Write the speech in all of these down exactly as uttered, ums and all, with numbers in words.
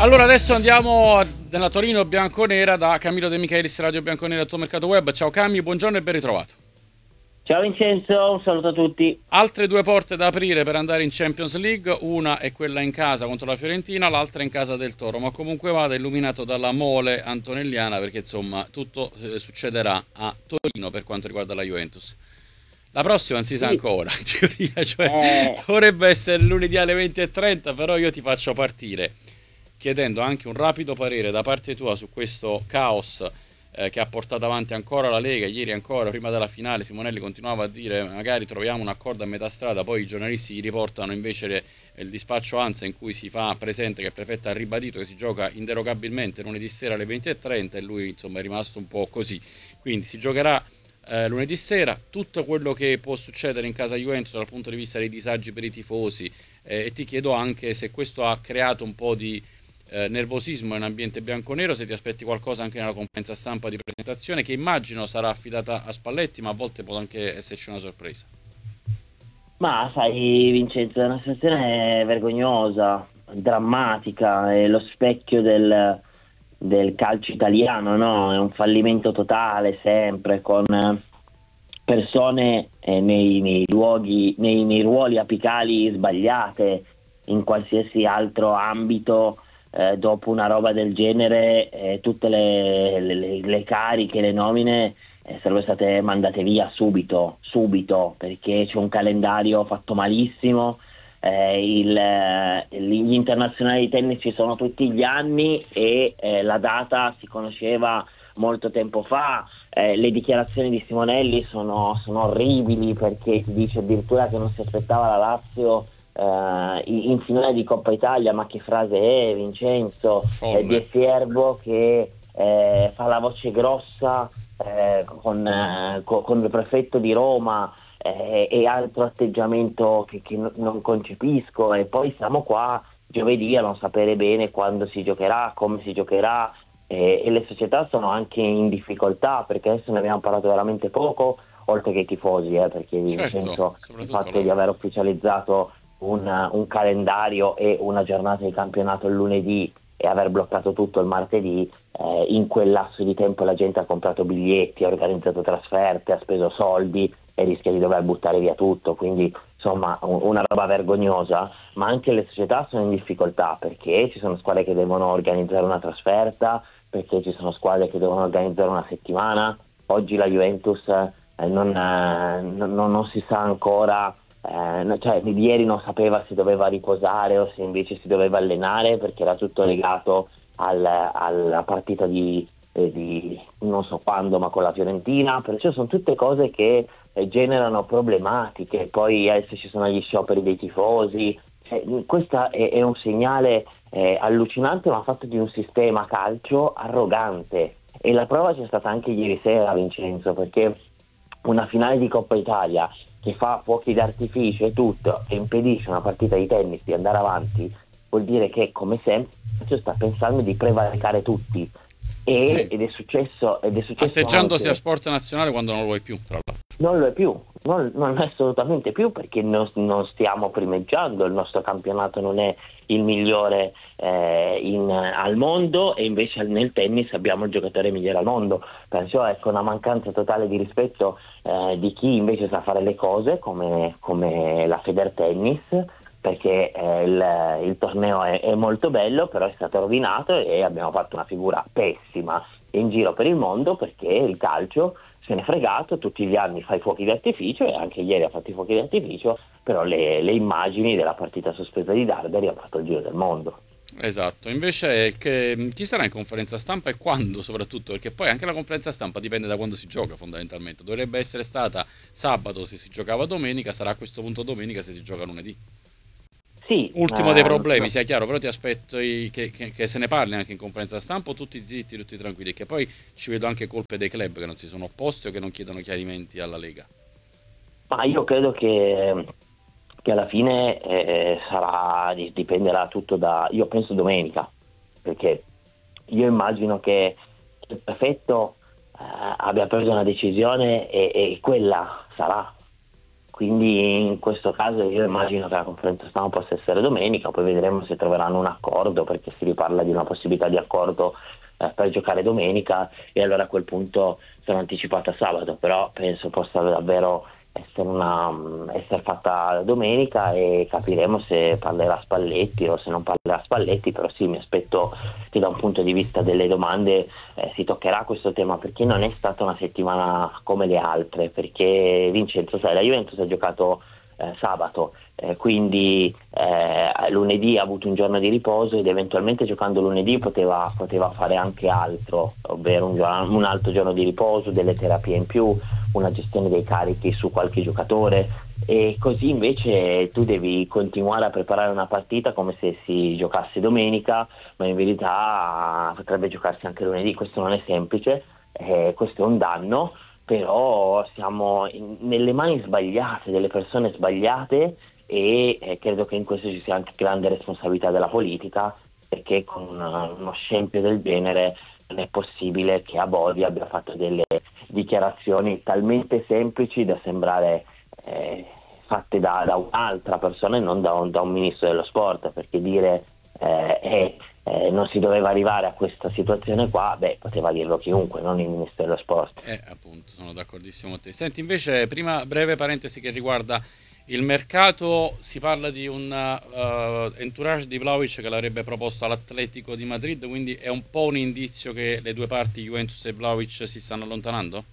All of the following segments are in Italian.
Allora adesso andiamo nella Torino bianconera da Camillo De Michelis, Radio Bianconera, tuo mercato web. Ciao Cami, buongiorno e ben ritrovato. Ciao Vincenzo, un saluto a tutti. Altre due porte da aprire per andare in Champions League, una è quella in casa contro la Fiorentina, l'altra in casa del Toro, ma comunque vada illuminato dalla mole antonelliana perché insomma tutto eh, succederà a Torino per quanto riguarda la Juventus. La prossima non si sa Sì, ancora, in teoria, cioè eh, dovrebbe essere lunedì alle venti e trenta, però io ti faccio partire chiedendo anche un rapido parere da parte tua su questo caos eh, che ha portato avanti ancora la Lega. Ieri ancora, prima della finale, Simonelli continuava a dire magari troviamo un accordo a metà strada, poi i giornalisti gli riportano invece le- il dispaccio ANSA in cui si fa presente che il prefetto ha ribadito che si gioca inderogabilmente lunedì sera alle venti e trenta e lui insomma è rimasto un po' così. Quindi si giocherà eh, lunedì sera, tutto quello che può succedere in casa Juventus dal punto di vista dei disagi per i tifosi eh, e ti chiedo anche se questo ha creato un po' di eh, nervosismo in ambiente bianconero, se ti aspetti qualcosa anche nella conferenza stampa di presentazione, che immagino sarà affidata a Spalletti, ma a volte può anche esserci una sorpresa. ma sai Vincenzo, è una situazione vergognosa, drammatica, è lo specchio del, del calcio italiano, no? È un fallimento totale sempre, con eh, persone eh, nei, nei luoghi, nei, nei ruoli apicali sbagliate, in qualsiasi altro ambito. Eh, dopo una roba del genere, eh, tutte le, le- le cariche, le nomine eh, sarebbero state mandate via subito, subito, perché c'è un calendario fatto malissimo. Eh, il, eh, gli internazionali di tennis ci sono tutti gli anni e eh, la data si conosceva molto tempo fa. Eh, le dichiarazioni di Simonelli sono, sono orribili, perché ti dice addirittura che non si aspettava la Lazio eh, in in finale di Coppa Italia. Ma che frase è, Vincenzo? Eh, Folle. Di Siervo che eh, fa la voce grossa eh, con, eh, co- con il prefetto di Roma, eh, e altro atteggiamento che, che no- non concepisco. E poi siamo qua giovedì a non sapere bene quando si giocherà, come si giocherà, eh, e le società sono anche in difficoltà, perché adesso ne abbiamo parlato veramente poco, oltre che i tifosi, eh, perché Certo, Vincenzo, il soprattutto fatto di loro. aver ufficializzato un, un calendario e una giornata di campionato il lunedì e aver bloccato tutto il martedì, eh, in quel lasso di tempo la gente ha comprato biglietti, ha organizzato trasferte, ha speso soldi e rischia di dover buttare via tutto. Quindi insomma un- una roba vergognosa. Ma anche le società sono in difficoltà, perché ci sono squadre che devono organizzare una trasferta, perché ci sono squadre che devono organizzare una settimana. Oggi la Juventus eh, non, eh, non- non si sa ancora, eh, no- cioè di ieri non sapeva se doveva riposare o se invece si doveva allenare, perché era tutto legato al- alla partita di, eh, di non so quando, ma con la Fiorentina. Perciò sono tutte cose che eh, generano problematiche. Poi adesso ci sono gli scioperi dei tifosi. Cioè, questo è, è un segnale eh, allucinante, ma fatto di un sistema calcio arrogante. E la prova c'è stata anche ieri sera, Vincenzo, perché una finale di Coppa Italia che fa fuochi d'artificio e tutto e impedisce a una partita di tennis di andare avanti, vuol dire che, come sempre, sta pensando di prevaricare tutti. E- Sì, ed è successo, ed è successo atteggiandosi a anche. sport nazionale quando non lo vuoi più, tra l'altro. Non lo è più, non, non è assolutamente più, perché non, non stiamo primeggiando, il nostro campionato non è il migliore eh, in- al mondo, e invece nel tennis abbiamo il giocatore migliore al mondo. Perciò ecco una mancanza totale di rispetto eh, di chi invece sa fare le cose, come, come la Federtennis, perché eh, il, il torneo è, è molto bello, però è stato rovinato e abbiamo fatto una figura pessima in giro per il mondo, perché il calcio se n'è fregato, tutti gli anni fa i fuochi di artificio, e anche ieri ha fatto i fuochi di artificio, però le, le immagini della partita sospesa di Darderi hanno fatto il giro del mondo. Esatto, invece che, chi sarà in conferenza stampa e quando soprattutto? Perché poi anche la conferenza stampa dipende da quando si gioca fondamentalmente. Dovrebbe essere stata sabato se si giocava domenica, sarà a questo punto domenica se si gioca lunedì. Sì, Ultimo dei ehm, problemi, no, sia chiaro, però ti aspetto i- che, che- che se ne parli anche in conferenza stampa, o tutti zitti, tutti tranquilli, che poi ci vedo anche colpe dei club che non si sono opposti o che non chiedono chiarimenti alla Lega. ma io credo che, che alla fine eh, sarà, di- dipenderà tutto da, io penso domenica, perché io immagino che il prefetto eh, abbia preso una decisione, e, e quella sarà. quindi in questo caso io immagino che la conferenza stampa possa essere domenica, poi vedremo se troveranno un accordo, perché si riparla di una possibilità di accordo eh, per giocare domenica, e allora a quel punto sono anticipata a sabato, però penso possa davvero essere, una, essere fatta domenica, e capiremo se parlerà Spalletti o se non parlerà Spalletti. Però sì, mi aspetto che da un punto di vista delle domande eh, si toccherà questo tema, perché non è stata una settimana come le altre, perché Vincenzo, sai, la Juventus ha giocato eh, sabato, eh, quindi eh, lunedì ha avuto un giorno di riposo, ed eventualmente giocando lunedì poteva, poteva fare anche altro, ovvero un, giorno, un altro giorno di riposo, delle terapie in più, una gestione dei carichi su qualche giocatore, e così invece tu devi continuare a preparare una partita come se si giocasse domenica, ma in verità potrebbe giocarsi anche lunedì. Questo non è semplice, eh, questo è un danno, però siamo in, nelle mani sbagliate, delle persone sbagliate, e eh, credo che in questo ci sia anche grande responsabilità della politica, perché con uh, uno scempio del genere non è possibile che Abodi abbia fatto delle dichiarazioni talmente semplici da sembrare eh, fatte da, da un'altra persona e non da un, da un ministro dello sport, perché dire eh, eh, eh, non si doveva arrivare a questa situazione qua, beh, poteva dirlo chiunque, non il ministro dello sport. Eh, appunto, sono d'accordissimo con te. Senti, invece, prima breve parentesi che riguarda il mercato, si parla di un uh, entourage di Vlahovic che l'avrebbe proposto all'Atletico di Madrid, quindi è un po' un indizio che le due parti, Juventus e Vlahovic, si stanno allontanando?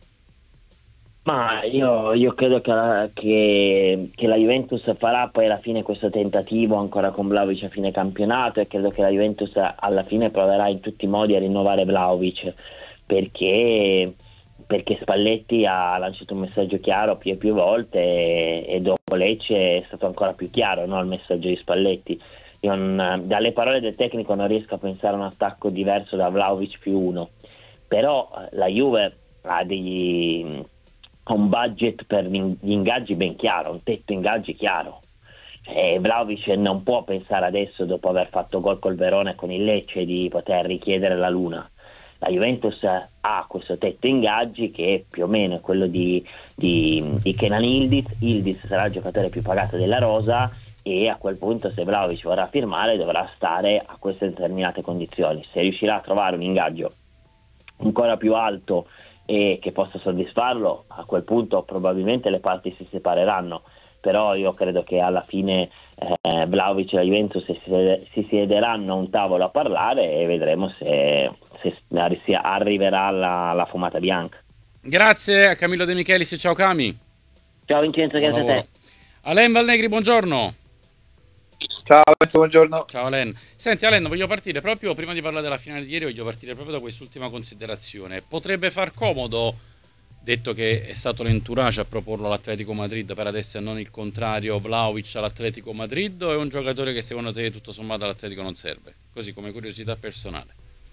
Ma io, io credo che la, che, che la Juventus farà poi alla fine questo tentativo ancora con Vlahovic a fine campionato, e credo che la Juventus alla fine proverà in tutti i modi a rinnovare Vlahovic, perché, perché Spalletti ha lanciato un messaggio chiaro più e più volte, e, e dopo Lecce è stato ancora più chiaro, no, il messaggio di Spalletti. Io non, dalle parole del tecnico non riesco a pensare a un attacco diverso da Vlahovic più uno, però la Juve ha degli ha un budget per gli ingaggi ben chiaro, un tetto ingaggi chiaro. E Vlahovic non può pensare adesso, dopo aver fatto gol col Verona e con il Lecce, di poter richiedere la luna. La Juventus ha questo tetto ingaggi che è più o meno è quello di, di, di Kenan Yildiz. Yildiz sarà il giocatore più pagato della rosa, e a quel punto, se Vlahovic vorrà firmare, dovrà stare a queste determinate condizioni. Se riuscirà a trovare un ingaggio ancora più alto e che possa soddisfarlo, a quel punto probabilmente le parti si separeranno, però io credo che alla fine eh, Vlahovic e la Juventus si, si siederanno a un tavolo a parlare, e vedremo se, se arriverà la, la fumata bianca. Grazie a Camillo De Michelis, ciao Cami. Ciao Vincenzo, grazie a te. Alain Valnegri, buongiorno. Ciao, buongiorno. Ciao Alain. Senti Alain, voglio partire proprio, prima di parlare della finale di ieri, voglio partire proprio da quest'ultima considerazione. Potrebbe far comodo, detto che è stato l'entourage a proporlo all'Atletico Madrid per adesso e non il contrario, Vlahovic all'Atletico Madrid, o è un giocatore che secondo te tutto sommato all'Atletico non serve? Così come curiosità personale.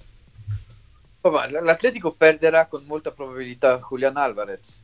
Oh, ma l'Atletico perderà con molta probabilità Julián Álvarez.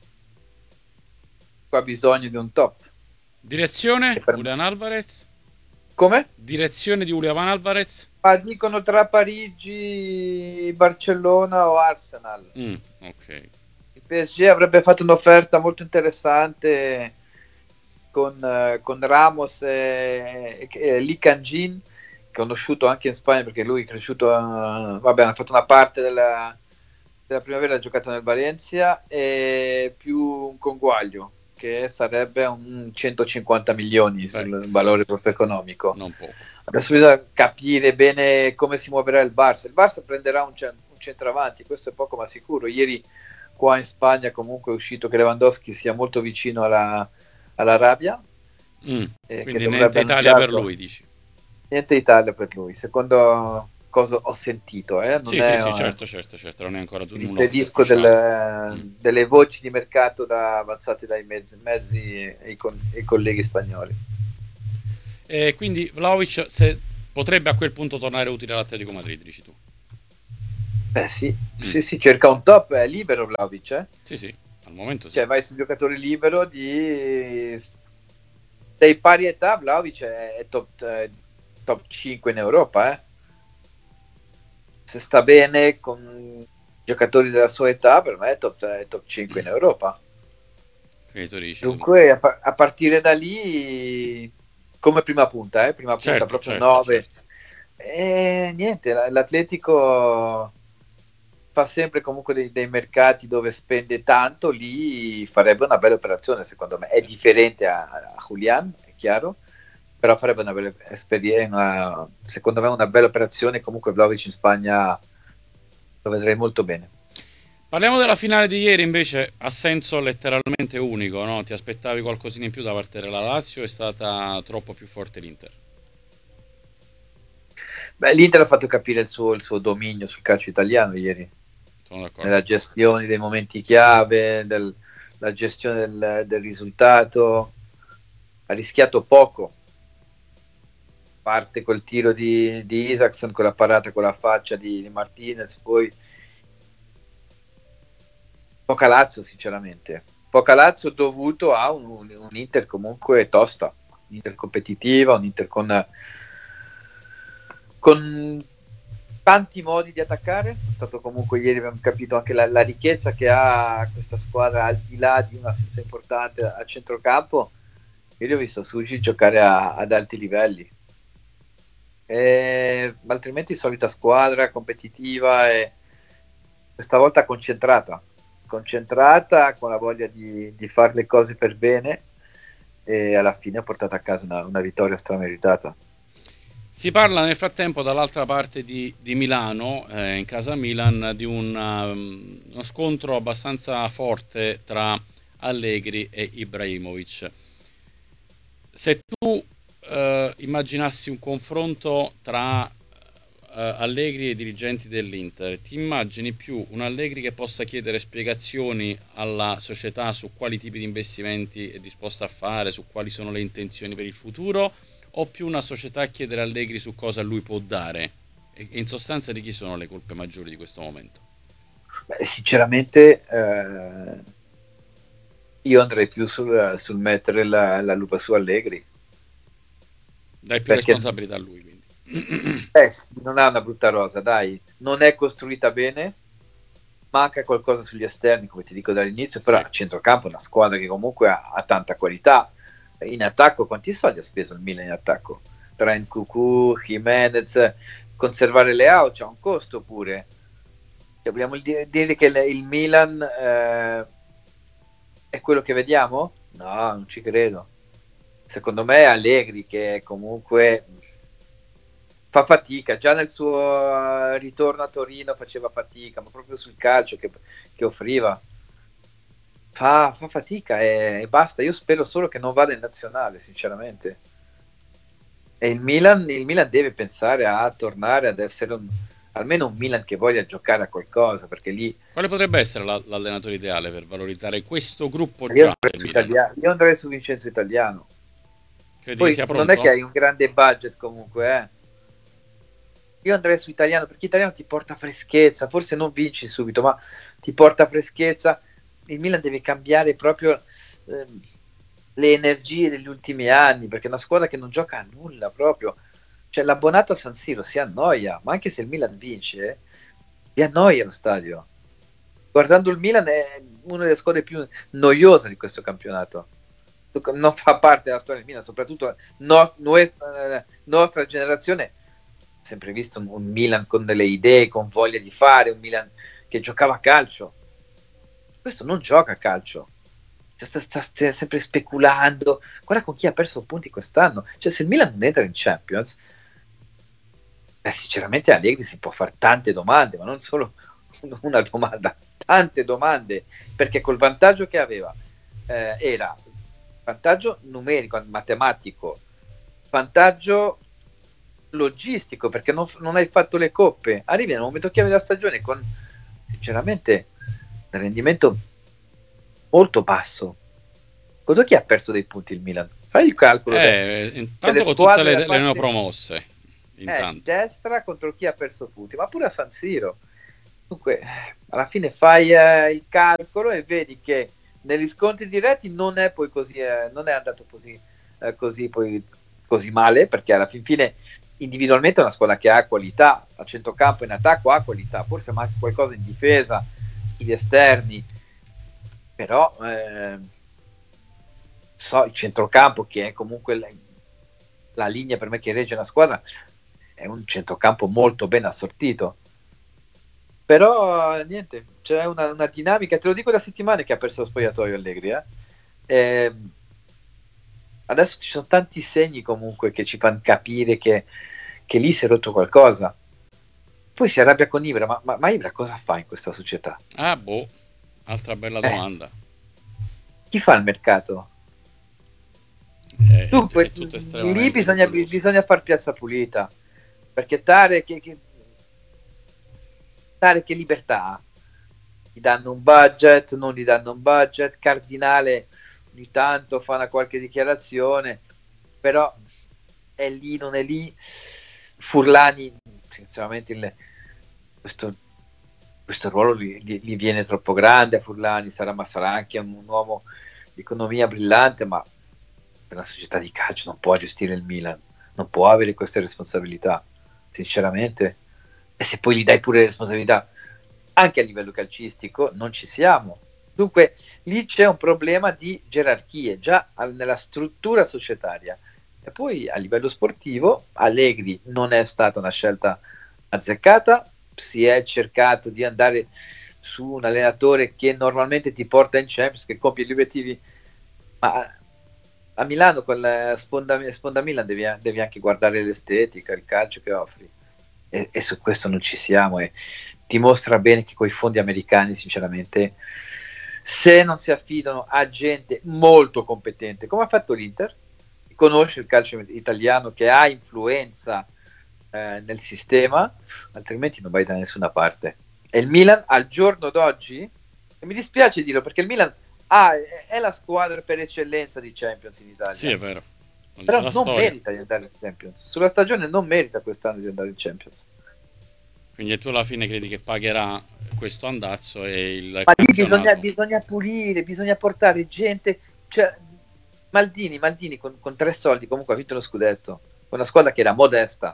Qua ha bisogno di un top. Direzione, per... Julián Álvarez? Come? Direzione di Julián Álvarez? Ma dicono tra Parigi, Barcellona o Arsenal. Mm, ok. Il P S G avrebbe fatto un'offerta molto interessante con, eh, con Ramos e, e, e Lee Kang-in, conosciuto anche in Spagna perché lui è cresciuto a, vabbè, ha fatto una parte della, della primavera, ha giocato nel Valencia, e più un conguaglio che sarebbe un centocinquanta milioni. Beh, sul valore proprio economico. Non poco. Adesso bisogna capire bene come si muoverà il Barça. Il Barça prenderà un, cent- un centravanti, questo è poco ma sicuro. Ieri qua in Spagna comunque è uscito che Lewandowski sia molto vicino alla, all'Arabia. Mm, eh, quindi che niente Italia per lui, dici? Niente Italia per lui, secondo cosa ho sentito. Eh? Non sì, è, sì, sì, certo, certo, certo, non è ancora tutto un riferisco delle, mm. delle voci di mercato da, avanzate dai mezzi, mezzi e, i con, e i colleghi spagnoli. E quindi Vlahovic se potrebbe a quel punto tornare utile all'Atletico Madrid, dici tu? Beh sì, mm. sì, sì, cerca un top, è libero Vlahovic, eh? Sì, sì, al momento sì. Cioè vai sul giocatore libero di dei pari età, Vlahovic è, è top, eh, top cinque in Europa, eh? Se sta bene con giocatori della sua età, per me è top, è top cinque in Europa. Dunque a, pa- a partire da lì come prima punta, eh? prima punta certo, proprio certo, nove. certo. E niente, l- l'Atletico fa sempre comunque dei, dei mercati dove spende tanto, lì farebbe una bella operazione secondo me. È differente a, a Julian, è chiaro, però farebbe una bella esperienza, secondo me una bella operazione. Comunque Vlahovic in Spagna lo vedrei molto bene. Parliamo della finale di ieri invece, a senso letteralmente unico, no? Ti aspettavi qualcosina in più da parte della Lazio, è stata troppo più forte l'Inter? Beh, l'Inter ha fatto capire il suo, il suo dominio sul calcio italiano ieri, Sono d'accordo. nella gestione dei momenti chiave, del, la gestione del, del risultato. Ha rischiato poco, parte col tiro di, di Isaacson, con la parata con la faccia di, di Martinez, poi poca Lazio sinceramente, poca Lazio dovuto a un, un Inter comunque tosta, un Inter competitiva, un Inter con, con tanti modi di attaccare. È stato comunque, ieri abbiamo capito anche la, la ricchezza che ha questa squadra al di là di un'assenza importante a centrocampo. Io ho visto Suji giocare a, ad alti livelli, e, altrimenti solita squadra competitiva e questa volta concentrata concentrata con la voglia di, di fare le cose per bene, e alla fine ha portato a casa una, una vittoria strameritata. Si parla nel frattempo dall'altra parte di, di Milano, eh, in casa Milan, di un, um, uno scontro abbastanza forte tra Allegri e Ibrahimovic. Se tu eh, immaginassi un confronto tra eh, Allegri e i dirigenti dell'Inter, ti immagini più un Allegri che possa chiedere spiegazioni alla società su quali tipi di investimenti è disposta a fare, su quali sono le intenzioni per il futuro, o più una società a chiedere a Allegri su cosa lui può dare? E in sostanza di chi sono le colpe maggiori di questo momento? Beh, sinceramente eh, io andrei più sul, sul mettere la, la lupa su Allegri. Dai più Perché responsabilità a lui, quindi. eh, non ha una brutta rosa, dai, non è costruita bene, manca qualcosa sugli esterni, come ti dico dall'inizio, però Sì. a centrocampo è una squadra che comunque ha, ha tanta qualità. In attacco quanti soldi ha speso il Milan in attacco? Tra Nkunku, Jimenez, conservare Leao c'ha un costo pure. Cioè, vogliamo dire, dire che il, il Milan eh, è quello che vediamo? No, non ci credo. Secondo me è Allegri che comunque fa fatica, già nel suo ritorno a Torino faceva fatica, ma proprio sul calcio che, che offriva fa, fa fatica e, e basta. Io spero solo che non vada in nazionale, sinceramente. E il Milan, il Milan deve pensare a tornare ad essere un, almeno un Milan che voglia giocare a qualcosa, perché lì Quale potrebbe essere la- l'allenatore ideale per valorizzare questo gruppo io già andrei del su, Milan? Italiano, io andrei su Vincenzo Italiano. Credi che Poi sia non è che pronto? hai un grande budget comunque, eh. Io andrei su Italiano perché Italiano ti porta freschezza, forse non vinci subito, ma ti porta freschezza. Il Milan deve cambiare proprio ehm, le energie degli ultimi anni, perché è una squadra che non gioca a nulla proprio. Cioè l'abbonato a San Siro si annoia, ma anche se il Milan vince, eh, si annoia lo stadio. Guardando il Milan è una delle squadre più noiose di questo campionato. Non fa parte della storia del Milan, soprattutto no, nostra, nostra generazione sempre visto un, un Milan con delle idee, con voglia di fare, un Milan che giocava a calcio. Questo non gioca a calcio, cioè, sta, sta, sta sempre speculando. Guarda con chi ha perso punti quest'anno. Cioè, se il Milan non entra in Champions, eh, sinceramente Allegri si può fare tante domande, ma non solo una domanda, tante domande, perché col vantaggio che aveva eh, era vantaggio numerico, matematico, vantaggio logistico, perché non, non hai fatto le coppe, arrivi nel momento chiave della stagione con sinceramente un rendimento molto basso. Contro chi ha perso dei punti il Milan? Fai il calcolo Eh, de- intanto delle con tutte squadre le, da le parte neopromosse. eh, di Intanto. destra contro chi ha perso punti, ma pure a San Siro. Dunque, alla fine fai eh, il calcolo e vedi che negli scontri diretti non è poi così, eh, non è andato così, eh, così, poi, così male, perché alla fin fine individualmente è una squadra che ha qualità, a centrocampo in attacco ha qualità, forse manca qualcosa in difesa, sugli esterni, però eh, so, il centrocampo, che è comunque la, la linea per me che regge una squadra, è un centrocampo molto ben assortito. Però niente, c'è una, una dinamica, te lo dico da settimane che ha perso lo spogliatoio Allegri, eh? E adesso ci sono tanti segni comunque che ci fanno capire che, che lì si è rotto qualcosa. Poi si arrabbia con Ibra, ma, ma, ma Ibra cosa fa in questa società? Ah boh, altra bella Eh. domanda. Chi fa il mercato? Eh, Dunque, è tutto estremamente lì bisogna, pericoloso. bisogna far piazza pulita, perché Tare che, che, Tare che libertà ha? Gli danno un budget, non gli danno un budget, Cardinale ogni tanto fa una qualche dichiarazione, però è lì, non è lì. Furlani, sinceramente, il, questo, questo ruolo gli, gli, gli viene troppo grande a Furlani, sarà, ma sarà anche un uomo di economia brillante, ma per una società di calcio non può gestire il Milan, non può avere queste responsabilità, sinceramente. E se poi gli dai pure le responsabilità anche a livello calcistico, non ci siamo. Dunque lì c'è un problema di gerarchie già nella struttura societaria, e poi a livello sportivo Allegri non è stata una scelta azzeccata, si è cercato di andare su un allenatore che normalmente ti porta in Champions, che compie gli obiettivi, ma a Milano con la sponda, sponda Milan devi, devi anche guardare l'estetica, il calcio che offri, e, e su questo non ci siamo, e ti mostra bene che con i fondi americani, sinceramente, se non si affidano a gente molto competente, come ha fatto l'Inter, che conosce il calcio italiano, che ha influenza eh, nel sistema, altrimenti non vai da nessuna parte. E il Milan al giorno d'oggi, e mi dispiace dirlo perché il Milan ah, è la squadra per eccellenza di Champions in Italia. Sì, è vero. Non Però non storia. merita di andare in Champions. Sulla stagione non merita quest'anno di andare in Champions. Quindi tu alla fine credi che pagherà questo andazzo e il Ma lì campionato? bisogna, bisogna pulire, bisogna portare gente. Cioè, Maldini, Maldini con, con tre soldi comunque ha vinto lo scudetto. Con una squadra che era modesta.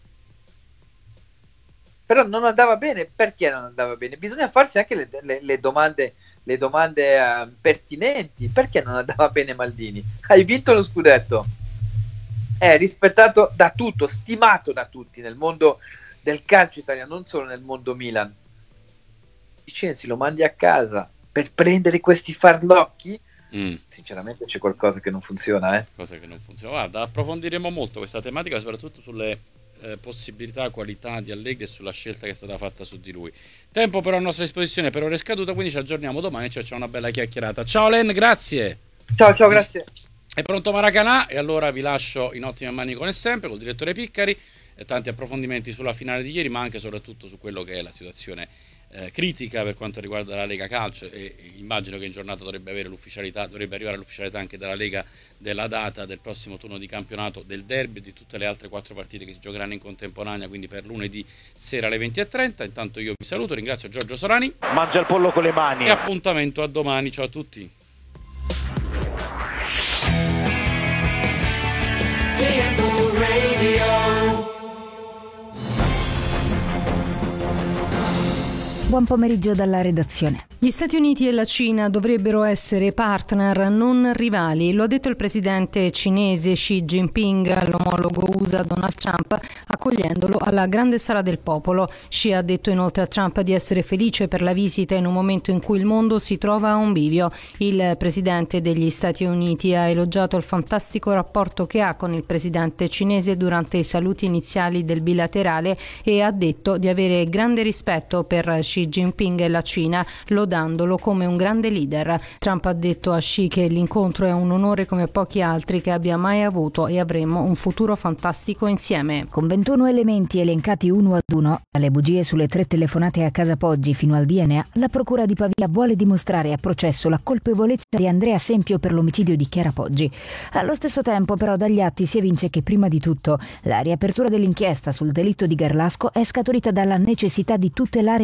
Però non andava bene. Perché non andava bene? Bisogna farsi anche le, le, le domande, le domande uh, pertinenti. Perché non andava bene Maldini? Hai vinto lo scudetto. È rispettato da tutto, stimato da tutti nel mondo del calcio italiano, non solo nel mondo Milan. Licenzi, lo mandi a casa per prendere questi farlocchi? Mm. Sinceramente c'è qualcosa che non funziona, eh? Cosa che non funziona. Guarda, approfondiremo molto questa tematica, soprattutto sulle eh, possibilità, qualità di Allegri e sulla scelta che è stata fatta su di lui. Tempo però a nostra disposizione, per ora è scaduto, quindi ci aggiorniamo domani e ci facciamo una bella chiacchierata. Ciao Len, grazie. Ciao, ciao, grazie. È pronto Maracanã e allora vi lascio in ottime mani come sempre col direttore Piccari e tanti approfondimenti sulla finale di ieri, ma anche e soprattutto su quello che è la situazione eh, critica per quanto riguarda la Lega Calcio, e, e immagino che in giornata dovrebbe avere l'ufficialità, dovrebbe arrivare l'ufficialità anche dalla Lega della data del prossimo turno di campionato, del derby e di tutte le altre quattro partite che si giocheranno in contemporanea, quindi per lunedì sera alle venti e trenta. Intanto io vi saluto, ringrazio Giorgio Sorani. Mangia il pollo con le mani. E appuntamento a domani, ciao a tutti. Buon pomeriggio dalla redazione. Gli Stati Uniti e la Cina dovrebbero essere partner, non rivali, lo ha detto il presidente cinese Xi Jinping all'omologo U S A Donald Trump, accogliendolo alla grande sala del popolo. Xi ha detto inoltre a Trump di essere felice per la visita in un momento in cui il mondo si trova a un bivio. Il presidente degli Stati Uniti ha elogiato il fantastico rapporto che ha con il presidente cinese durante i saluti iniziali del bilaterale e ha detto di avere grande rispetto per Xi Jinping e la Cina, lodandolo come un grande leader. Trump ha detto a Xi che l'incontro è un onore come pochi altri che abbia mai avuto e avremo un futuro fantastico insieme. Con ventuno elementi elencati uno ad uno, dalle bugie sulle tre telefonate a casa Poggi fino al D N A, la procura di Pavia vuole dimostrare a processo la colpevolezza di Andrea Sempio per l'omicidio di Chiara Poggi. Allo stesso tempo, però, dagli atti si evince che prima di tutto la riapertura dell'inchiesta sul delitto di Garlasco è scaturita dalla necessità di tutelare Alberto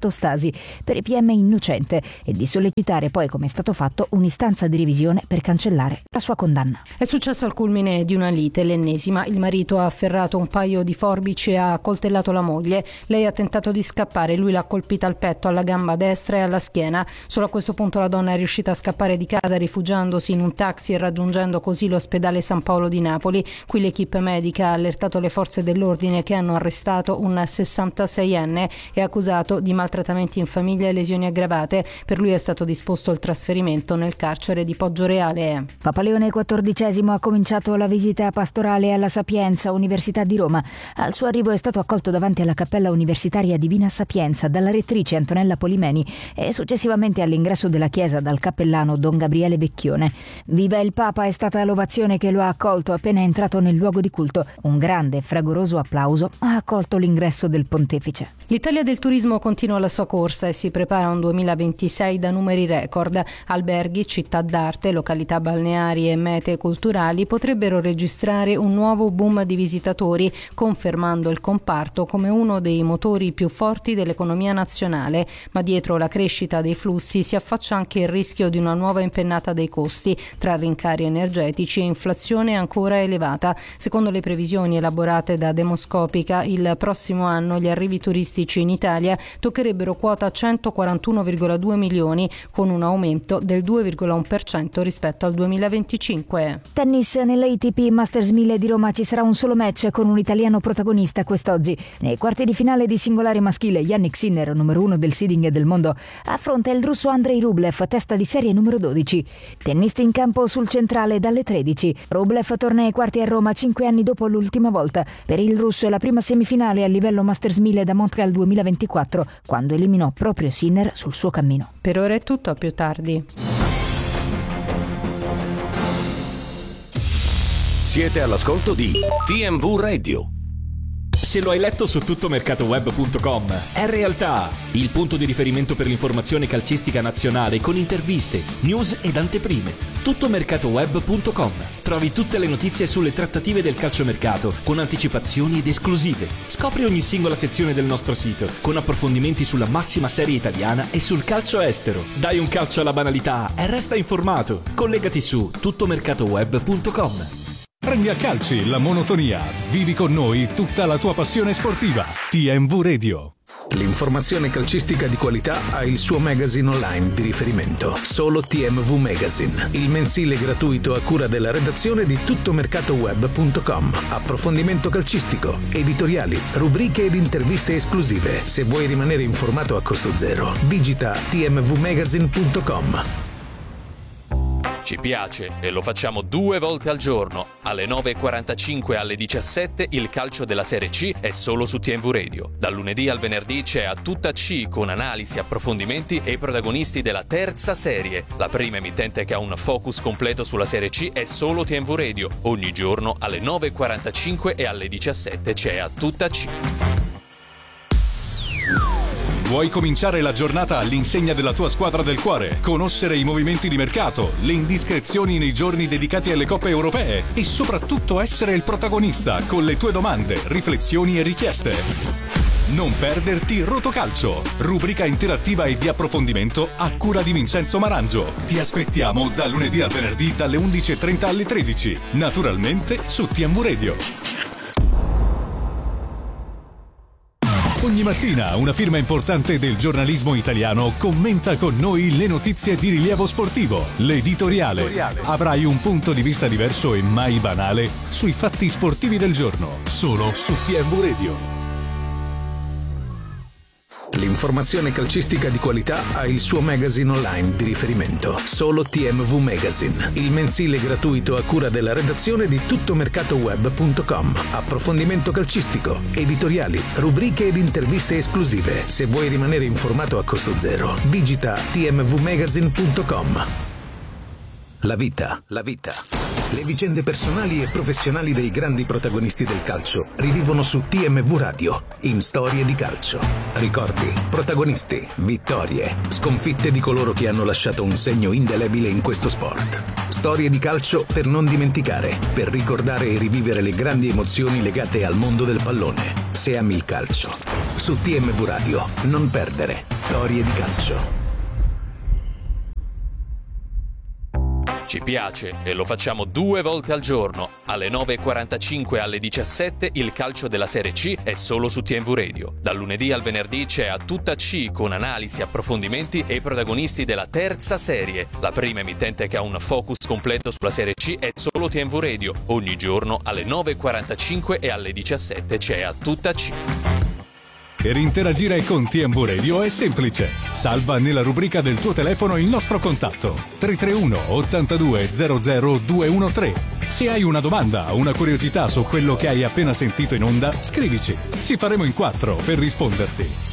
ematostasi per I P M innocente e di sollecitare poi, come è stato fatto, un'istanza di revisione per cancellare la sua condanna. È successo al culmine di una lite, l'ennesima. Il marito ha afferrato un paio di forbici e ha accoltellato la moglie. Lei ha tentato di scappare, lui l'ha colpita al petto, alla gamba destra e alla schiena. Solo a questo punto la donna è riuscita a scappare di casa rifugiandosi in un taxi e raggiungendo così l'ospedale San Paolo di Napoli. Qui l'equipe medica ha allertato le forze dell'ordine che hanno arrestato un sessantaseienne e accusato di maltrattamenti in famiglia e lesioni aggravate. Per lui è stato disposto il trasferimento nel carcere di Poggioreale. Papa Leone quattordicesimo ha cominciato la visita pastorale alla Sapienza, Università di Roma. Al suo arrivo è stato accolto davanti alla Cappella Universitaria Divina Sapienza dalla rettrice Antonella Polimeni e successivamente all'ingresso della chiesa dal cappellano Don Gabriele Vecchione. Viva il Papa è stata l'ovazione che lo ha accolto appena entrato nel luogo di culto. Un grande e fragoroso applauso ha accolto l'ingresso del pontefice. L'Italia del turismo continua la sua corsa e si prepara a un duemilaventisei da numeri record. Alberghi, città d'arte, località balneari e mete culturali potrebbero registrare un nuovo boom di visitatori, confermando il comparto come uno dei motori più forti dell'economia nazionale. Ma dietro la crescita dei flussi si affaccia anche il rischio di una nuova impennata dei costi, tra rincari energetici e inflazione ancora elevata. Secondo le previsioni elaborate da Demoscopica, il prossimo anno gli arrivi turistici in Italia toccherebbero quota centoquarantuno virgola due milioni, con un aumento del due virgola uno per cento rispetto al duemilaventicinque. Tennis nell'A T P Masters mille di Roma ci sarà un solo match con un italiano protagonista quest'oggi. Nei quarti di finale di singolare maschile, Jannik Sinner, numero uno del seeding del mondo, affronta il russo Andrei Rublev, testa di serie numero dodici. Tennisti in campo sul centrale dalle tredici. Rublev torna ai quarti a Roma cinque anni dopo l'ultima volta. Per il russo è la prima semifinale a livello Masters mille da Montreal duemilaventiquattro, quando eliminò proprio Sinner sul suo cammino. Per ora è tutto, a più tardi. Siete all'ascolto di T M V Radio. Se lo hai letto su tuttomercatoweb punto com, è realtà, il punto di riferimento per l'informazione calcistica nazionale con interviste, news ed anteprime. tuttomercatoweb punto com. Trovi tutte le notizie sulle trattative del calciomercato con anticipazioni ed esclusive. Scopri ogni singola sezione del nostro sito con approfondimenti sulla massima serie italiana e sul calcio estero. Dai un calcio alla banalità e resta informato. Collegati su tuttomercatoweb punto com. Prendi a calci la monotonia. Vivi con noi tutta la tua passione sportiva. T M V Radio. L'informazione calcistica di qualità ha il suo magazine online di riferimento. Solo T M V Magazine, il mensile gratuito a cura della redazione di tuttomercatoweb punto com. Approfondimento calcistico, editoriali, rubriche ed interviste esclusive. Se vuoi rimanere informato a costo zero, digita t m v magazine punto com. Ci piace e lo facciamo due volte al giorno. Alle nove e quarantacinque e alle diciassette il calcio della Serie C è solo su T M V Radio. Dal lunedì al venerdì c'è A Tutta C con analisi, approfondimenti e i protagonisti della terza serie. La prima emittente che ha un focus completo sulla Serie C è solo T M V Radio. Ogni giorno alle nove e quarantacinque e alle diciassette c'è A Tutta C. Vuoi cominciare la giornata all'insegna della tua squadra del cuore? Conoscere i movimenti di mercato, le indiscrezioni nei giorni dedicati alle coppe europee e soprattutto essere il protagonista con le tue domande, riflessioni e richieste? Non perderti Rotocalcio, rubrica interattiva e di approfondimento a cura di Vincenzo Marangio. Ti aspettiamo da lunedì al venerdì dalle undici e trenta alle tredici, naturalmente su T M V Radio. Ogni mattina una firma importante del giornalismo italiano commenta con noi le notizie di rilievo sportivo. L'editoriale. Avrai un punto di vista diverso e mai banale sui fatti sportivi del giorno, solo su T M V Radio. L'informazione calcistica di qualità ha il suo magazine online di riferimento. Solo T M V Magazine, il mensile gratuito a cura della redazione di tuttomercatoweb punto com. Approfondimento calcistico, editoriali, rubriche ed interviste esclusive. Se vuoi rimanere informato a costo zero, digita t m v magazine punto com. La vita, la vita. Le vicende personali e professionali dei grandi protagonisti del calcio rivivono su T M V Radio, in Storie di calcio. Ricordi, protagonisti, vittorie, sconfitte di coloro che hanno lasciato un segno indelebile in questo sport. Storie di calcio per non dimenticare, per ricordare e rivivere le grandi emozioni legate al mondo del pallone. Se ami il calcio. Su T M V Radio, non perdere Storie di calcio. Ci piace e lo facciamo due volte al giorno. Alle nove e quarantacinque e alle diciassette il calcio della Serie C è solo su T M V Radio. Dal lunedì al venerdì c'è A Tutta C con analisi, approfondimenti e i protagonisti della terza serie. La prima emittente che ha un focus completo sulla Serie C è solo T M V Radio. Ogni giorno alle nove e quarantacinque e alle diciassette c'è A Tutta C. Per interagire con T M V Radio è semplice. Salva nella rubrica del tuo telefono il nostro contatto tre tre uno ottantadue zero zero duecentotredici. Se hai una domanda o una curiosità su quello che hai appena sentito in onda, scrivici. Ci faremo in quattro per risponderti.